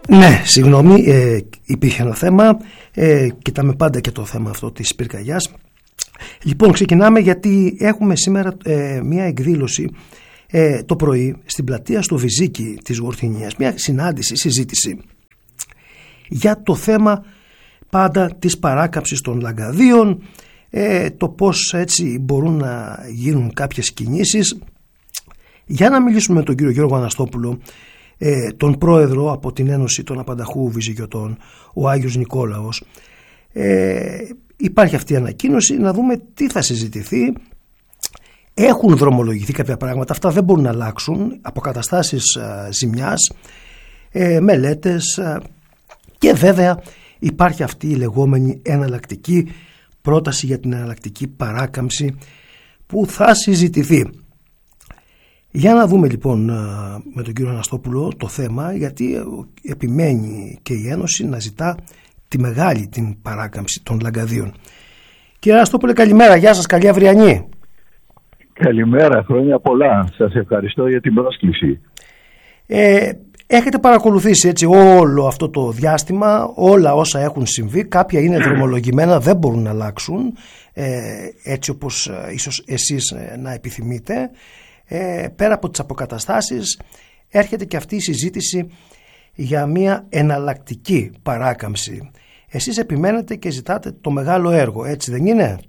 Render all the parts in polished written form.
Ναι, συγγνώμη, υπήρχε ένα θέμα. Κοιτάμε πάντα και το θέμα αυτό της πυρκαγιάς. Λοιπόν, ξεκινάμε γιατί έχουμε σήμερα μια εκδήλωση το πρωί στην πλατεία στο Βυζίκι της Γορθινίας. Μια συνάντηση, συζήτηση για το θέμα πάντα της παράκαμψης των λαγκαδίων, το πώς έτσι μπορούν να γίνουν κάποιες κινήσεις. Για να μιλήσουμε με τον κύριο Γιώργο Αναστόπουλο, τον πρόεδρο από την Ένωση των Απανταχού Βυζικιωτών, ο Άγιος Νικόλαος, υπάρχει αυτή η ανακοίνωση, να δούμε τι θα συζητηθεί. Έχουν δρομολογηθεί κάποια πράγματα, αυτά δεν μπορούν να αλλάξουν, αποκαταστάσεις ζημιάς, μελέτες και βέβαια υπάρχει αυτή η λεγόμενη εναλλακτική πρόταση για την εναλλακτική παράκαμψη που θα συζητηθεί. Για να δούμε λοιπόν με τον κύριο Αναστόπουλο το θέμα, γιατί επιμένει και η Ένωση να ζητά τη μεγάλη την παράκαμψη των λαγκαδίων. Κύριε Αναστόπουλε, καλημέρα, γεια σας, καλή αυριανή. Καλημέρα, χρόνια πολλά. Σας ευχαριστώ για την πρόσκληση. Έχετε παρακολουθήσει έτσι όλο αυτό το διάστημα, όλα όσα έχουν συμβεί, κάποια είναι δρομολογημένα, δεν μπορούν να αλλάξουν, έτσι όπως ίσως εσείς να επιθυμείτε. Πέρα από τις αποκαταστάσεις έρχεται και αυτή η συζήτηση για μια εναλλακτική παράκαμψη. Εσείς επιμένετε και ζητάτε το μεγάλο έργο, έτσι δεν είναι?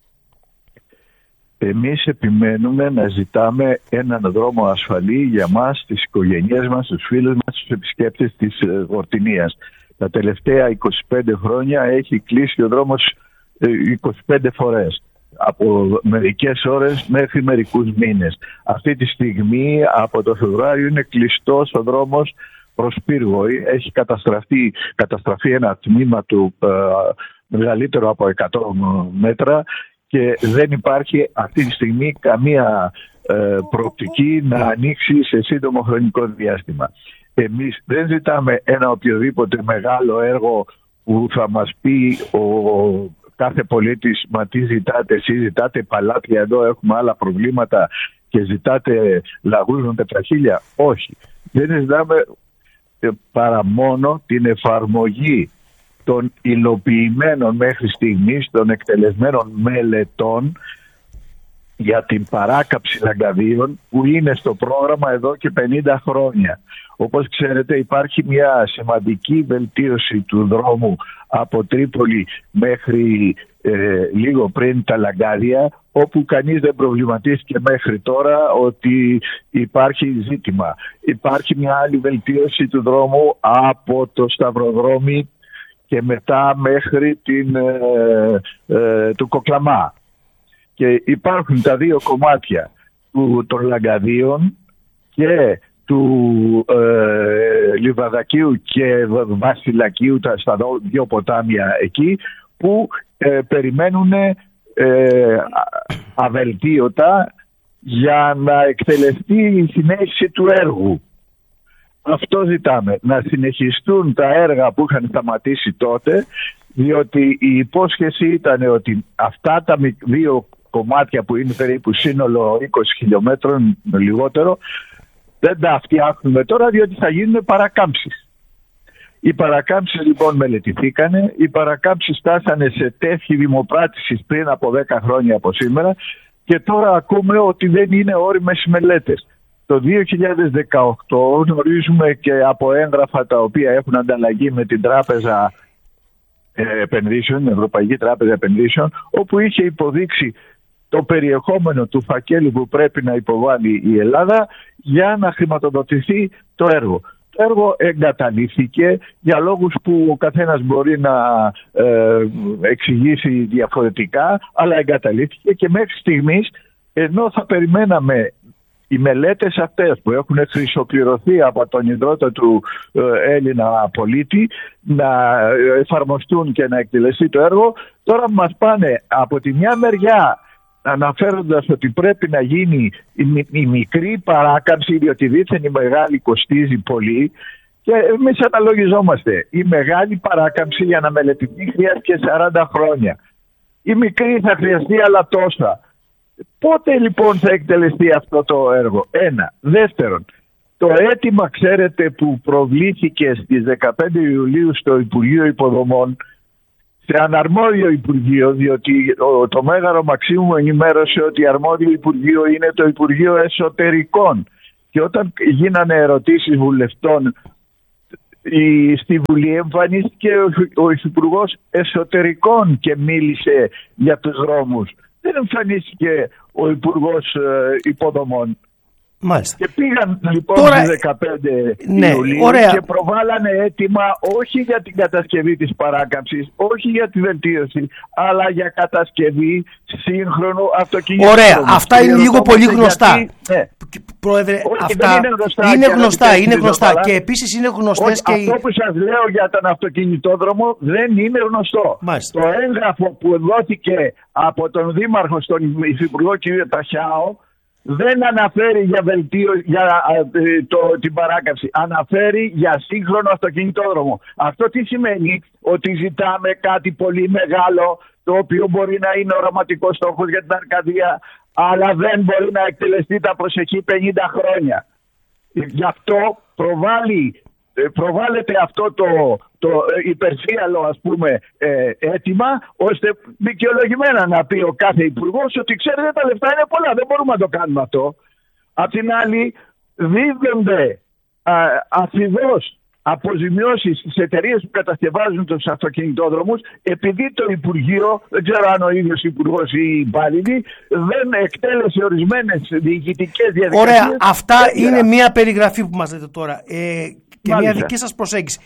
Εμείς επιμένουμε να ζητάμε έναν δρόμο ασφαλή για μας, τις οικογένειές μας, τους φίλους μας, τους επισκέπτες της Γορτινίας. Τα τελευταία 25 χρόνια έχει κλείσει ο δρόμος 25 φορές. Από μερικές ώρες μέχρι μερικούς μήνες. Αυτή τη στιγμή από το Φεβρουάριο είναι κλειστός ο δρόμος προς Πύργο. Έχει καταστραφεί ένα τμήμα του μεγαλύτερο από 100 μέτρα και δεν υπάρχει αυτή τη στιγμή καμία προοπτική να ανοίξει σε σύντομο χρονικό διάστημα. Εμείς δεν ζητάμε ένα οποιοδήποτε μεγάλο έργο που θα μας πει κάθε πολίτης, μα τι ζητάτε, εσείς ζητάτε παλάτια, εδώ έχουμε άλλα προβλήματα και ζητάτε λαγούς με πετραχίλια. Όχι, δεν ζητάμε παρά μόνο την εφαρμογή των υλοποιημένων μέχρι στιγμής, των εκτελεσμένων μελετών για την παράκαμψη λαγκαδίων που είναι στο πρόγραμμα εδώ και 50 χρόνια. Όπως ξέρετε υπάρχει μια σημαντική βελτίωση του δρόμου από Τρίπολη μέχρι λίγο πριν τα Λαγκάδια, όπου κανείς δεν προβληματίστηκε μέχρι τώρα ότι υπάρχει ζήτημα. Υπάρχει μια άλλη βελτίωση του δρόμου από το Σταυροδρόμι και μετά μέχρι του Κοκλαμά. Και υπάρχουν τα δύο κομμάτια των Λαγκαδίων και του Λιβαδακίου και Βασιλακίου, στα δύο ποτάμια εκεί, που περιμένουν αβελτίωτα για να εκτελεστεί η συνέχιση του έργου. Αυτό ζητάμε, να συνεχιστούν τα έργα που είχαν σταματήσει τότε, διότι η υπόσχεση ήταν ότι αυτά τα δύο κομμάτια που είναι περίπου σύνολο 20 χιλιόμετρων λιγότερο, δεν τα φτιάχνουμε τώρα διότι θα γίνουν παρακάμψεις. Οι παρακάμψεις λοιπόν μελετηθήκανε, οι παρακάμψεις φτάσανε σε τεύχη δημοπράτησης πριν από 10 χρόνια από σήμερα και τώρα ακούμε ότι δεν είναι όριμες οι μελέτες. Το 2018 γνωρίζουμε και από έγγραφα τα οποία έχουν ανταλλαγή με την Τράπεζα Επενδύσεων, Ευρωπαϊκή Τράπεζα Επενδύσεων, όπου είχε υποδείξει το περιεχόμενο του φακέλου που πρέπει να υποβάλει η Ελλάδα για να χρηματοδοτηθεί το έργο. Το έργο εγκαταλείφθηκε για λόγους που ο καθένας μπορεί να εξηγήσει διαφορετικά, αλλά εγκαταλείφθηκε και μέχρι στιγμής, ενώ θα περιμέναμε οι μελέτες αυτές που έχουν χρυσοπληρωθεί από τον ιδρώτα του Έλληνα πολίτη να εφαρμοστούν και να εκτελεστεί το έργο, τώρα μας πάνε από τη μια μεριά αναφέροντας ότι πρέπει να γίνει η μικρή παράκαμψη διότι δήθεν η μεγάλη κοστίζει πολύ και εμείς αναλογιζόμαστε. Η μεγάλη παράκαμψη για να μελετηθεί χρειάστηκε 40 χρόνια. Η μικρή θα χρειαστεί άλλα τόσα. Πότε λοιπόν θα εκτελεστεί αυτό το έργο? Ένα. Δεύτερον, Το αίτημα, ξέρετε, που προβλήθηκε στις 15 Ιουλίου στο Υπουργείο Υποδομών, σε αναρμόδιο Υπουργείο, διότι το Μέγαρο Μαξίμου ενημέρωσε ότι αρμόδιο Υπουργείο είναι το Υπουργείο Εσωτερικών. Και όταν γίνανε ερωτήσεις βουλευτών στη Βουλή, εμφανίστηκε ο Υφυπουργός Εσωτερικών και μίλησε για τους δρόμους. Δεν εμφανίστηκε ο Υπουργός Υποδομών. Μάλιστα. Και πήγαν λοιπόν τώρα, στις 15 Ιουλίου και προβάλανε αίτημα όχι για την κατασκευή της παράκαμψης, όχι για τη βελτίωση, αλλά για κατασκευή σύγχρονου αυτοκινήτου. Ωραία, αυτά είναι λίγο πολύ γνωστά. Πρόεδρε, αυτά είναι γνωστά και επίσης είναι γνωστές και αυτό που σας λέω για τον αυτοκινητόδρομο δεν είναι γνωστό. Μάλιστα. Το έγγραφο που δόθηκε από τον Δήμαρχο στον Υφυπουργό κ. Ταχιάο δεν αναφέρει για την παράκαμψη. Αναφέρει για σύγχρονο αυτοκινητόδρομο. Αυτό τι σημαίνει? Ότι ζητάμε κάτι πολύ μεγάλο, το οποίο μπορεί να είναι οραματικός στόχος για την Αρκαδία, αλλά δεν μπορεί να εκτελεστεί τα προσεχή 50 χρόνια. Γι' αυτό προβάλλεται αυτό το υπερφύαλο, ας πούμε, αίτημα, ώστε δικαιολογημένα να πει ο κάθε υπουργός ότι ξέρετε, τα λεφτά είναι πολλά, δεν μπορούμε να το κάνουμε αυτό. Απ' την άλλη δίδονται αφιδώς αποζημιώσεις στις εταιρείες που κατασκευάζουν τους αυτοκινητόδρομους, επειδή το Υπουργείο, δεν ξέρω αν ο ίδιος Υπουργός ή οι υπάλληλοι, δεν εκτέλεσε ορισμένες διοικητικές διαδικασίες. Ωραία, αυτά είναι μια περιγραφή που μας λέτε τώρα και μια δική σας προσέγγιση.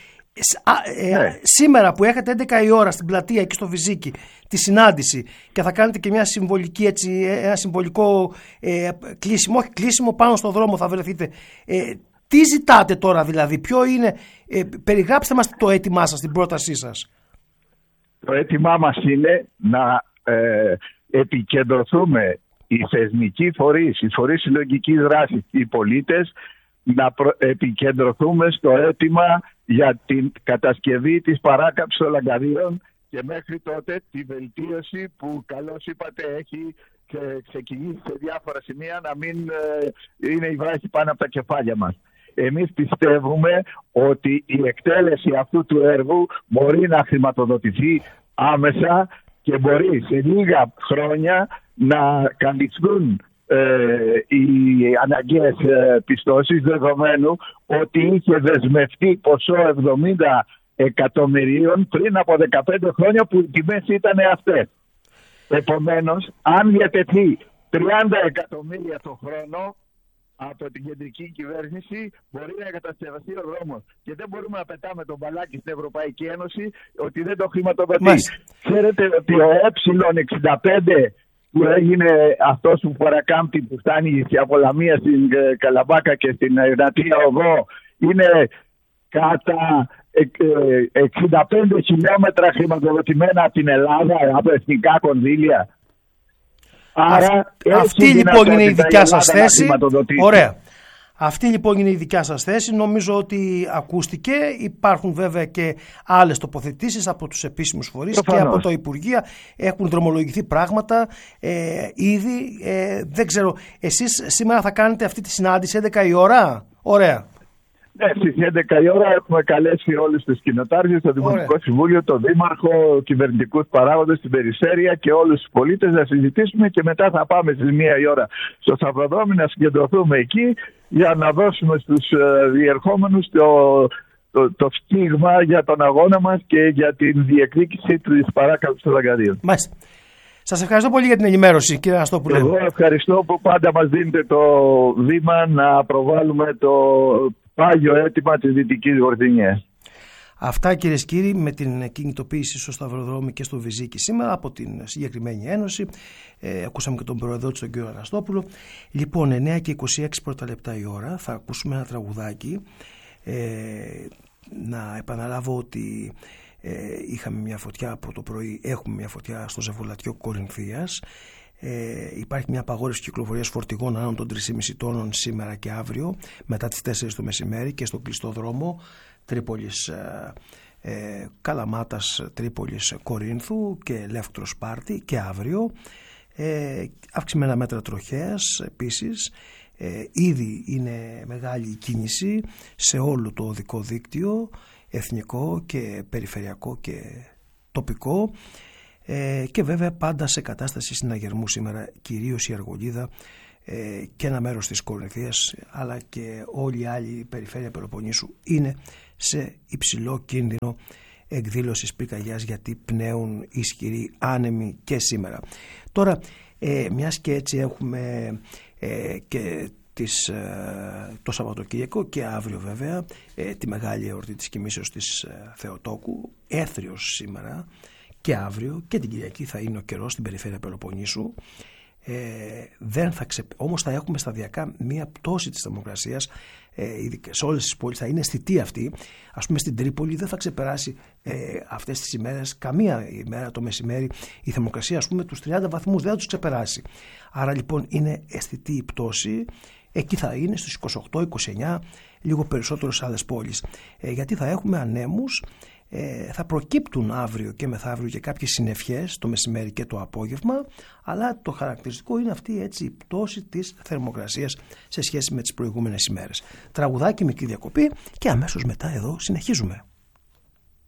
Σήμερα που έχετε 11 η ώρα στην πλατεία εκεί στο Βυζίκι τη συνάντηση και θα κάνετε και μια συμβολική, ένα συμβολικό κλείσιμο, όχι κλείσιμο, πάνω στο δρόμο θα βρεθείτε. Τι ζητάτε τώρα δηλαδή, ποιο είναι, περιγράψτε μας το αίτημά σας, την πρότασή σας. Το αίτημά μας είναι να επικεντρωθούμε οι θεσμικοί φορείς, οι φορείς συλλογικής δράσης, οι πολίτες, να επικεντρωθούμε στο αίτημα για την κατασκευή της παράκαμψης των Λαγκαδίων και μέχρι τότε τη βελτίωση που, καλώς είπατε, έχει ξεκινήσει σε διάφορα σημεία, να μην είναι η βράχη πάνω από τα κεφάλια μας. Εμείς πιστεύουμε ότι η εκτέλεση αυτού του έργου μπορεί να χρηματοδοτηθεί άμεσα και μπορεί σε λίγα χρόνια να καλυφθούν οι αναγκαίες πιστώσεις, δεδομένου ότι είχε δεσμευτεί ποσό 70 εκατομμυρίων πριν από 15 χρόνια που οι τιμές ήταν αυτές. Επομένως, αν διατεθεί 30 εκατομμύρια το χρόνο από την κεντρική κυβέρνηση, μπορεί να κατασκευαστεί ο δρόμος. Και δεν μπορούμε να πετάμε τον μπαλάκι στην Ευρωπαϊκή Ένωση ότι δεν το χρηματοδοτεί. Ξέρετε ότι ο Ε65 που έγινε αυτός που παρακάμπτει, που φτάνει από Λαμία στην Καλαμπάκα και στην Εγνατία Οδό, είναι κατά 65 χιλιόμετρα χρηματοδοτημένα από την Ελλάδα, από εθνικά κονδύλια. Άρα, αυτή λοιπόν είναι η δικιά σας θέση. Ωραία. Αυτή λοιπόν είναι η δικιά σας θέση. Νομίζω ότι ακούστηκε. Υπάρχουν βέβαια και άλλες τοποθετήσεις από τους επίσημους φορείς και από το Υπουργείο. Έχουν δρομολογηθεί πράγματα ήδη. Δεν ξέρω, εσείς σήμερα θα κάνετε αυτή τη συνάντηση 11 η ώρα. Ωραία. Ναι, στις 11 η ώρα έχουμε καλέσει όλους τους κοινοτάρχες, το Δημοτικό Συμβούλιο, το Δήμαρχο, κυβερνητικούς παράγοντες στην περιφέρεια και όλους τους πολίτες να συζητήσουμε και μετά θα πάμε στις 1 η ώρα στο Σταυροδρόμι να συγκεντρωθούμε εκεί για να δώσουμε στους διερχόμενους το στίγμα για τον αγώνα μας και για την διεκδίκηση της παράκαμψης των Λαγκαδίων. Μάλιστα. Σας ευχαριστώ πολύ για την ενημέρωση, κύριε Αναστόπουλε. Εγώ ευχαριστώ που πάντα μας δίνετε το βήμα να προβάλλουμε το πάγιο αίτημα της Δυτικής Βορδινιάς. Αυτά, κυρίες και κύριοι, με την κινητοποίηση στο Σταυροδρόμι και στο Βυζίκι σήμερα από την συγκεκριμένη ένωση. Ακούσαμε και τον πρόεδρο του, τον κύριο Αναστόπουλο. Λοιπόν, 9 και 26 πρώτα λεπτά η ώρα θα ακούσουμε ένα τραγουδάκι. Να επαναλάβω ότι είχαμε μια φωτιά από το πρωί, έχουμε μια φωτιά στο Ζεβολατιό Κορινθίας. Υπάρχει μια απαγόρευση κυκλοφορίας φορτηγών άνω των 3,5 τόνων σήμερα και αύριο μετά τις 4 το μεσημέρι και στον κλειστό δρόμο Τρίπολης Καλαμάτας, Τρίπολης Κορίνθου και Λεύκτρος Σπάρτη και αύριο. Αυξημένα μέτρα τροχέας επίσης Ήδη είναι μεγάλη κίνηση σε όλο το οδικό δίκτυο, εθνικό και περιφερειακό και τοπικό, και βέβαια πάντα σε κατάσταση συναγερμού σήμερα, κυρίως η Αργολίδα και ένα μέρος της Κορινθίας, αλλά και όλη η άλλη περιφέρεια Πελοποννήσου είναι σε υψηλό κίνδυνο εκδήλωσης πυρκαγιάς, γιατί πνέουν ισχυροί άνεμοι και σήμερα. Τώρα, μιας και έτσι έχουμε και το Σαββατοκύριακο και αύριο βέβαια τη μεγάλη εορτή της κοιμήσεως της Θεοτόκου, έθριος σήμερα και αύριο, και την Κυριακή θα είναι ο καιρός στην περιφέρεια Πελοποννήσου. Όμως θα έχουμε σταδιακά μία πτώση της θερμοκρασίας σε όλες τις πόλεις. Θα είναι αισθητή αυτή. Ας πούμε στην Τρίπολη δεν θα ξεπεράσει αυτές τις ημέρες, καμία ημέρα το μεσημέρι, η θερμοκρασία, ας πούμε, τους 30 βαθμούς δεν θα τους ξεπεράσει. Άρα λοιπόν είναι αισθητή η πτώση. Εκεί θα είναι στους 28-29, λίγο περισσότερο σε άλλες πόλεις, γιατί θα έχουμε ανέμους. Θα προκύπτουν αύριο και μεθαύριο και κάποιες συννεφιές το μεσημέρι και το απόγευμα, αλλά το χαρακτηριστικό είναι αυτή έτσι η πτώση της θερμοκρασίας σε σχέση με τις προηγούμενες ημέρες. Τραγουδάκι, μικρή διακοπή και αμέσως μετά εδώ συνεχίζουμε.